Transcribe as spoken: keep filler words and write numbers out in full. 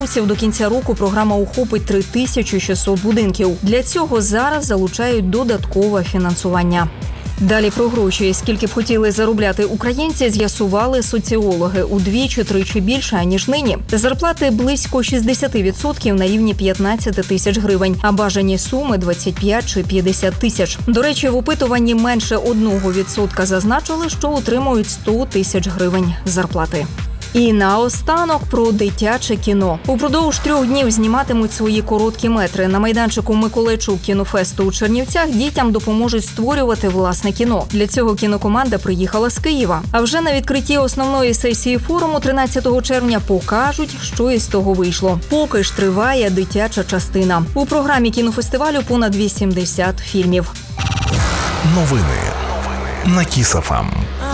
До кінця року програма охопить три тисячі шістсот будинків. Для цього зараз залучають додаткове фінансування. Далі про гроші. Скільки б хотіли заробляти українці, з'ясували соціологи. Удвічі-тричі більше, ніж нині. Зарплати близько шістдесят відсотків на рівні п'ятнадцять тисяч гривень, а бажані суми – двадцять п'ять чи п'ятдесят тисяч. До речі, в опитуванні менше одного відсотка зазначили, що отримують сто тисяч гривень зарплати. І наостанок про дитяче кіно. Упродовж трьох днів зніматимуть свої короткі метри. На майданчику Миколайчук кінофесту у Чернівцях дітям допоможуть створювати власне кіно. Для цього кінокоманда приїхала з Києва. А вже на відкритті основної сесії форуму тринадцятого червня покажуть, що із того вийшло. Поки ж триває дитяча частина. У програмі кінофестивалю понад вісімдесят фільмів. Новини на Кіс еф ем.